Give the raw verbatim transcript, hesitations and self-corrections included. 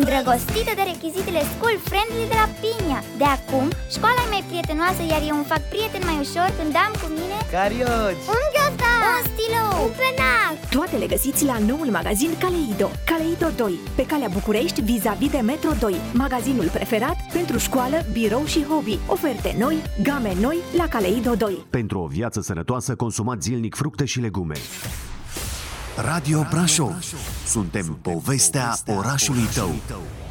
îndrăgostită de rechizitele school-friendly de la Pinia. De acum, școala e mai prietenoasă, iar eu îmi fac prieten mai ușor când am cu mine carioci, un gheozdan, un stilou, un penac. Toate le găsiți la noul magazin Kaleido. Kaleido doi, pe calea București, vis-a-vis de Metro doi. Magazinul preferat pentru școală, birou și hobby. Oferte noi, game noi la Kaleido doi. Pentru o viață sănătoasă, consumați zilnic fructe și legume. Radio Brașov. Suntem povestea orașului tău.